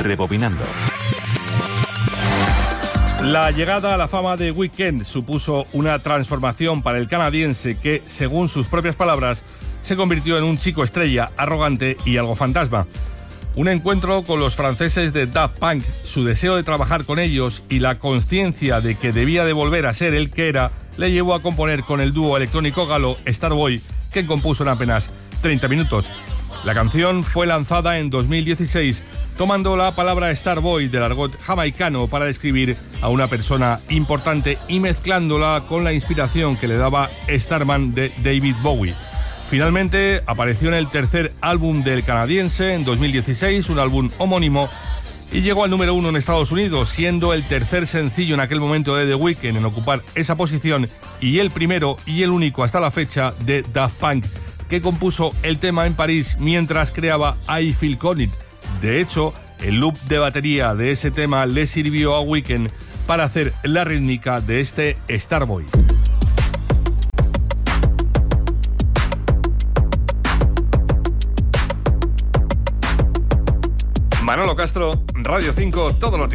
Rebobinando. La llegada a la fama de Weeknd supuso una transformación para el canadiense que, según sus propias palabras, se convirtió en un chico estrella, arrogante y algo fantasma. Un encuentro con los franceses de Daft Punk, su deseo de trabajar con ellos y la conciencia de que debía de volver a ser el que era, le llevó a componer con el dúo electrónico galo Starboy, que compuso en apenas 30 minutos. La canción fue lanzada en 2016, tomando la palabra Starboy del argot jamaicano para describir a una persona importante y mezclándola con la inspiración que le daba Starman de David Bowie. Finalmente apareció en el tercer álbum del canadiense en 2016, un álbum homónimo, y llegó al número 1 en Estados Unidos, siendo el tercer sencillo en aquel momento de The Weeknd en ocupar esa posición y el primero y el único hasta la fecha de Daft Punk, que compuso el tema en París mientras creaba I Feel Con It. De hecho, el loop de batería de ese tema le sirvió a Weeknd para hacer la rítmica de este Starboy. Manolo Castro, Radio 5, todo lo